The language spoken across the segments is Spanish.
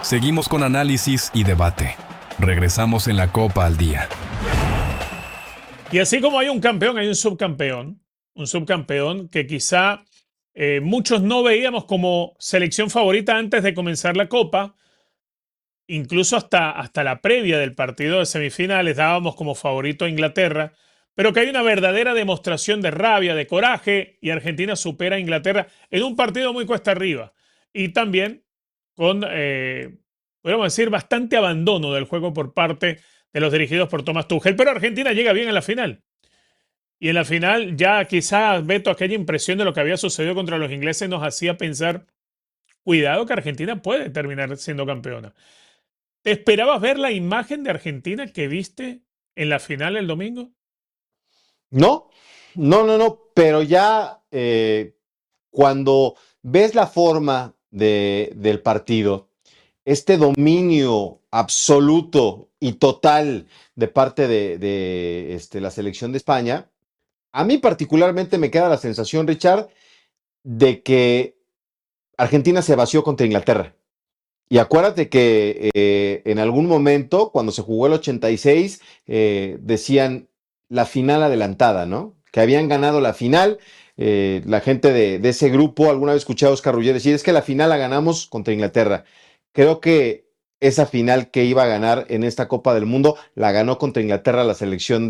Seguimos con análisis y debate. Regresamos en la Copa al Día. Y así como hay un campeón, hay un subcampeón. Un subcampeón que quizá muchos no veíamos como selección favorita antes de comenzar la Copa. Incluso hasta la previa del partido de semifinales dábamos como favorito a Inglaterra. Pero que hay una verdadera demostración de rabia, de coraje, y Argentina supera a Inglaterra en un partido muy cuesta arriba. Y también con, podríamos decir, bastante abandono del juego por parte de los dirigidos por Thomas Tuchel. Pero Argentina llega bien a la final. Y en la final ya quizás, Beto, aquella impresión de lo que había sucedido contra los ingleses nos hacía pensar, cuidado que Argentina puede terminar siendo campeona. ¿Te esperabas ver la imagen de Argentina que viste en la final el domingo? No, no, pero ya cuando ves la forma del partido, este dominio absoluto y total de parte de la selección de España, a mí particularmente me queda la sensación, Richard, de que Argentina se vació contra Inglaterra. Y acuérdate que en algún momento, cuando se jugó el 86, decían la final adelantada, ¿no? Que habían ganado la final. La gente de ese grupo, alguna vez escuché a Oscar Ruggeri decir, es que la final la ganamos contra Inglaterra. Creo que esa final que iba a ganar en esta Copa del Mundo, la ganó contra Inglaterra la selección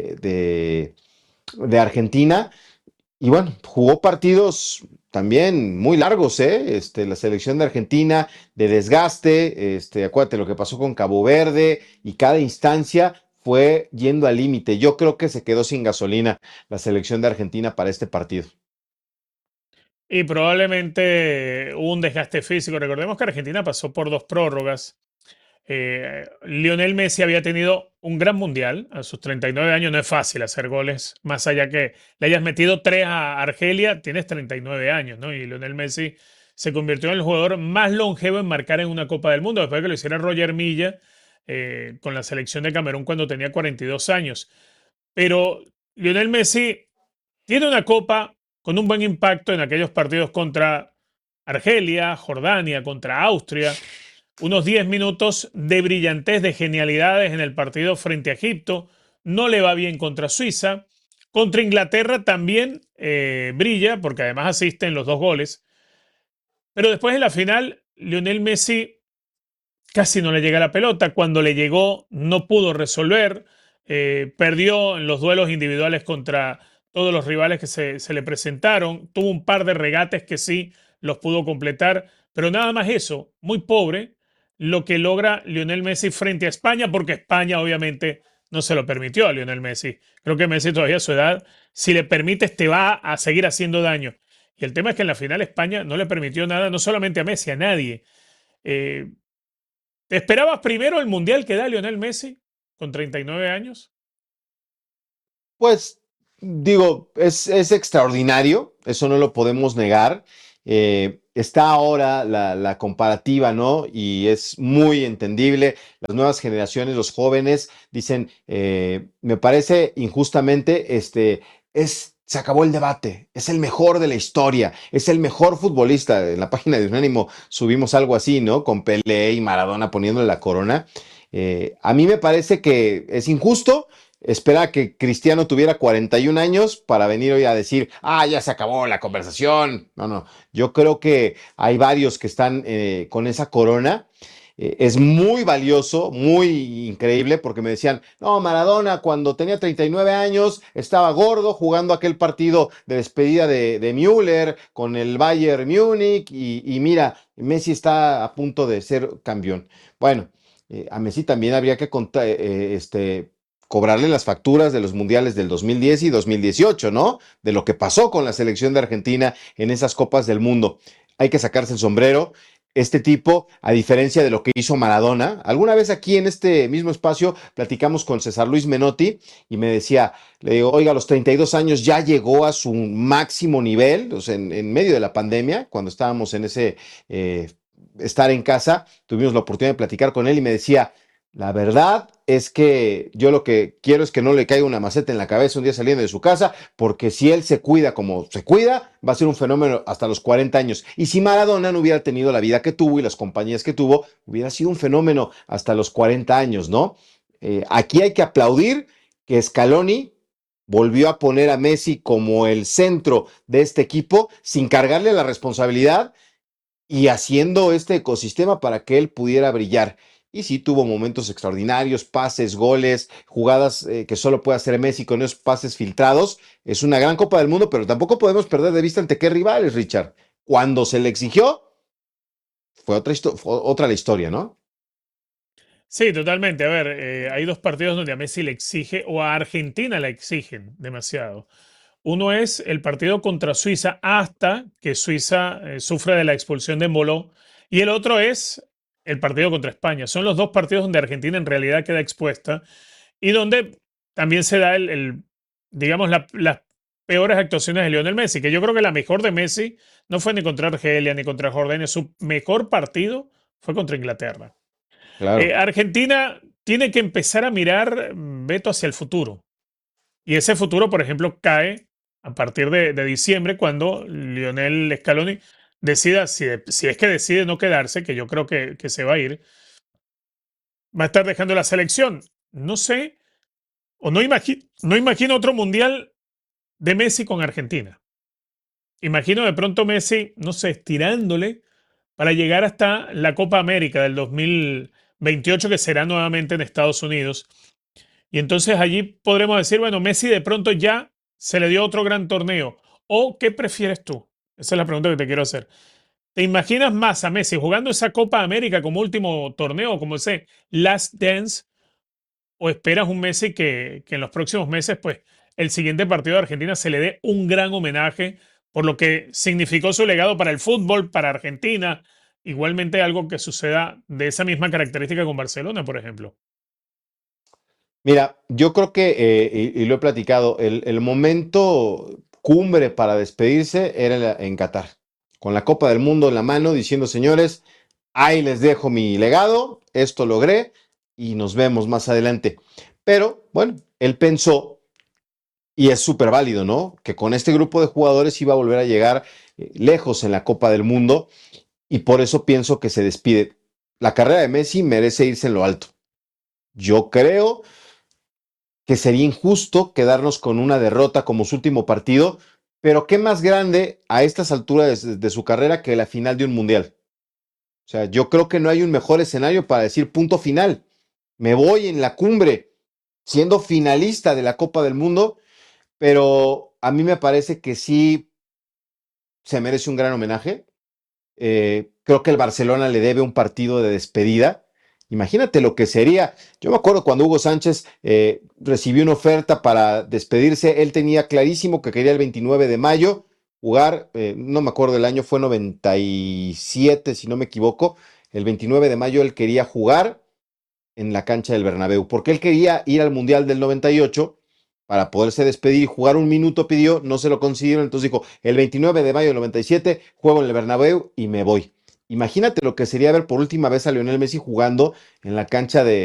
de Argentina. Y bueno, jugó partidos también muy largos, ¿eh? La selección de Argentina, de desgaste, acuérdate lo que pasó con Cabo Verde, y cada instancia fue yendo al límite. Yo creo que se quedó sin gasolina la selección de Argentina para este partido. Y probablemente hubo un desgaste físico. Recordemos que Argentina pasó por 2 prórrogas. Lionel Messi había tenido un gran mundial. A sus 39 años no es fácil hacer goles. Más allá que le hayas metido 3 a Argelia, tienes 39 años, ¿no? Y Lionel Messi se convirtió en el jugador más longevo en marcar en una Copa del Mundo, después de que lo hiciera Roger Milla con la selección de Camerún cuando tenía 42 años. Pero Lionel Messi tiene una Copa con un buen impacto en aquellos partidos contra Argelia, Jordania, contra Austria. Unos 10 minutos de brillantez, de genialidades en el partido frente a Egipto. No le va bien contra Suiza. Contra Inglaterra también brilla, porque además asiste en los 2 goles. Pero después en la final, Lionel Messi casi no le llega la pelota. Cuando le llegó, no pudo resolver. Perdió en los duelos individuales contra todos los rivales que se le presentaron. Tuvo un par de regates que sí los pudo completar, pero nada más eso, muy pobre lo que logra Lionel Messi frente a España, porque España obviamente no se lo permitió a Lionel Messi. Creo que Messi todavía a su edad, si le permites, te va a seguir haciendo daño. Y el tema es que en la final España no le permitió nada, no solamente a Messi, a nadie. Eh, ¿Te esperabas primero el mundial que da Lionel Messi con 39 años? Pues digo, es extraordinario, eso no lo podemos negar. Está ahora la comparativa, ¿no? Y es muy entendible. Las nuevas generaciones, los jóvenes, dicen, me parece injustamente, se acabó el debate, es el mejor de la historia, es el mejor futbolista. En la página de Unánimo subimos algo así, ¿no? Con Pelé y Maradona poniéndole la corona. A mí me parece que es injusto. Espera que Cristiano tuviera 41 años para venir hoy a decir, ya se acabó la conversación. No, no, yo creo que hay varios que están con esa corona. Es muy valioso, muy increíble, porque me decían, no, Maradona cuando tenía 39 años estaba gordo jugando aquel partido de despedida de Müller con el Bayern Múnich y mira, Messi está a punto de ser campeón. Bueno, a Messi también habría que contar, cobrarle las facturas de los mundiales del 2010 y 2018, ¿no? De lo que pasó con la selección de Argentina en esas copas del mundo. Hay que sacarse el sombrero. Este tipo, a diferencia de lo que hizo Maradona, alguna vez aquí en este mismo espacio platicamos con César Luis Menotti y me decía, le digo, oiga, a los 32 años ya llegó a su máximo nivel, o sea, en medio de la pandemia, cuando estábamos en ese estar en casa, tuvimos la oportunidad de platicar con él y me decía, La verdad es que yo lo que quiero es que no le caiga una maceta en la cabeza un día saliendo de su casa, porque si él se cuida como se cuida, va a ser un fenómeno hasta los 40 años. Y si Maradona no hubiera tenido la vida que tuvo y las compañías que tuvo, hubiera sido un fenómeno hasta los 40 años, ¿no? Aquí hay que aplaudir que Scaloni volvió a poner a Messi como el centro de este equipo sin cargarle la responsabilidad y haciendo este ecosistema para que él pudiera brillar. Y sí tuvo momentos extraordinarios, pases, goles, jugadas que solo puede hacer Messi con esos pases filtrados. Es una gran Copa del Mundo, pero tampoco podemos perder de vista ante qué rivales, Richard. Cuando se le exigió, fue otra la historia, ¿no? Sí, totalmente. A ver, hay dos partidos donde a Messi le exige o a Argentina le exigen demasiado. Uno es el partido contra Suiza hasta que Suiza sufre de la expulsión de Embolo y el otro es el partido contra España. Son los dos partidos donde Argentina en realidad queda expuesta y donde también se da digamos, las peores actuaciones de Lionel Messi, que yo creo que la mejor de Messi no fue ni contra Argelia ni contra Jordania, su mejor partido fue contra Inglaterra. Claro. Argentina tiene que empezar a mirar, Beto, hacia el futuro. Y ese futuro, por ejemplo, cae a partir de diciembre, cuando Lionel Scaloni decida, si es que decide no quedarse, que yo creo que se va a ir, va a estar dejando la selección. No sé, o no imagino otro mundial de Messi con Argentina. Imagino de pronto Messi, no sé, estirándole para llegar hasta la Copa América del 2028, que será nuevamente en Estados Unidos. Y entonces allí podremos decir, bueno, Messi de pronto ya se le dio otro gran torneo. ¿O qué prefieres tú? Esa es la pregunta que te quiero hacer. ¿Te imaginas más a Messi jugando esa Copa América como último torneo, como ese Last Dance? ¿O esperas un Messi que en los próximos meses, pues, el siguiente partido de Argentina se le dé un gran homenaje por lo que significó su legado para el fútbol, para Argentina? Igualmente algo que suceda de esa misma característica con Barcelona, por ejemplo. Mira, yo creo que, y lo he platicado, el momento cumbre para despedirse era en Qatar, con la Copa del Mundo en la mano, diciendo, señores, ahí les dejo mi legado, esto logré y nos vemos más adelante. Pero bueno, él pensó, y es súper válido, ¿no? Que con este grupo de jugadores iba a volver a llegar lejos en la Copa del Mundo y por eso pienso que se despide. La carrera de Messi merece irse en lo alto. Yo creo que sería injusto quedarnos con una derrota como su último partido, pero qué más grande a estas alturas de su carrera que la final de un mundial. O sea, yo creo que no hay un mejor escenario para decir punto final. Me voy en la cumbre, siendo finalista de la Copa del Mundo, pero a mí me parece que sí se merece un gran homenaje. Creo que el Barcelona le debe un partido de despedida. Imagínate lo que sería. Yo me acuerdo cuando Hugo Sánchez recibió una oferta para despedirse, él tenía clarísimo que quería el 29 de mayo jugar, no me acuerdo el año, fue 97, si no me equivoco. El 29 de mayo él quería jugar en la cancha del Bernabéu, porque él quería ir al Mundial del 98 para poderse despedir y jugar un minuto pidió, no se lo consiguieron, entonces dijo, el 29 de mayo del 97 juego en el Bernabéu y me voy. Imagínate lo que sería ver por última vez a Lionel Messi jugando en la cancha de